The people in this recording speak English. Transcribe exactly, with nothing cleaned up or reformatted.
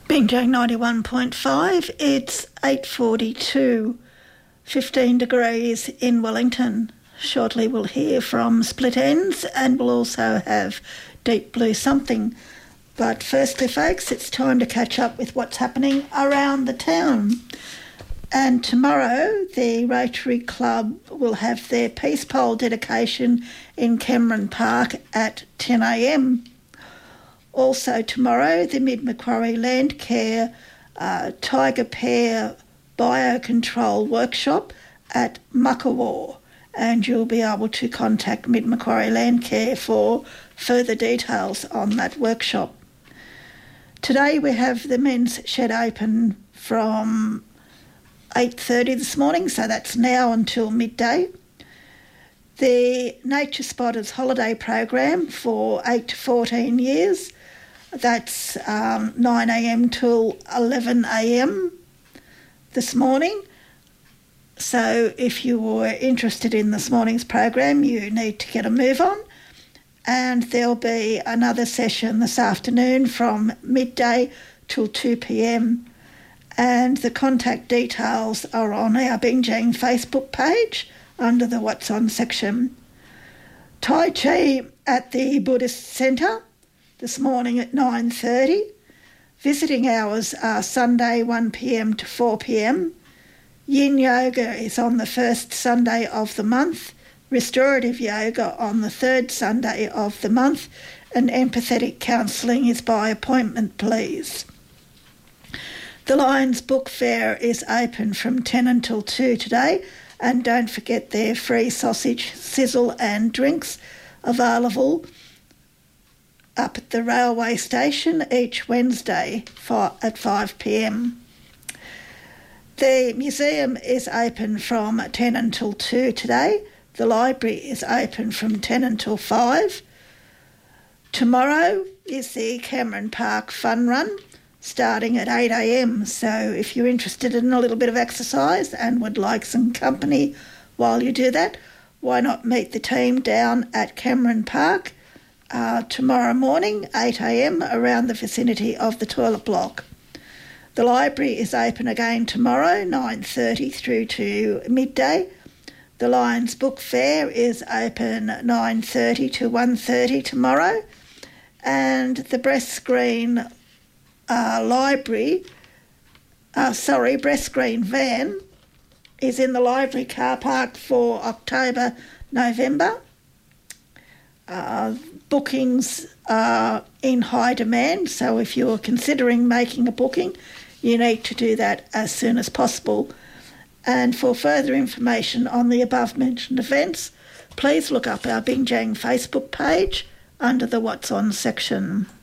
Binjang ninety-one point five, it's eight forty-two, fifteen degrees in Wellington. Shortly we'll hear from Split Ends and we'll also have Deep Blue Something. But firstly, folks, it's time to catch up with what's happening around the town. And tomorrow the Rotary Club will have their Peace Pole dedication in Cameron Park at ten a m. Also tomorrow, the Mid-Macquarie Landcare uh, Tiger Pear Biocontrol Workshop at Muckawa, and you'll be able to contact Mid-Macquarie Landcare for further details on that workshop. Today we have the men's shed open from eight thirty this morning, so that's now until midday. The Nature Spotters holiday program for eight to fourteen years, that's um, nine a m till eleven a m this morning. So if you were interested in this morning's program, you need to get a move on. And there'll be another session this afternoon from midday till two p m. And the contact details are on our Binjang Facebook page under the What's On section. Tai Chi at the Buddhist Centre this morning at nine thirty. Visiting hours are Sunday one p m to four p m. Yin Yoga is on the first Sunday of the month, Restorative Yoga on the third Sunday of the month, and empathetic counselling is by appointment, please. The Lions Book Fair is open from ten until two today, and don't forget their free sausage, sizzle and drinks available up at the railway station each Wednesday for, at five p m. The museum is open from ten until two today. The library is open from ten until five. Tomorrow is the Cameron Park Fun Run starting at eight a m. So if you're interested in a little bit of exercise and would like some company while you do that, why not meet the team down at Cameron Park uh, tomorrow morning, eight a m, around the vicinity of the toilet block. The library is open again tomorrow, nine thirty through to midday. The Lions Book Fair is open nine thirty to one thirty tomorrow. And the Breast Green uh, Library, uh, sorry, Breast Green van is in the library car park for October, November. Uh, bookings are in high demand, so if you're considering making a booking, you need to do that as soon as possible. And for further information on the above-mentioned events, please look up our Binjang Facebook page under the What's On section.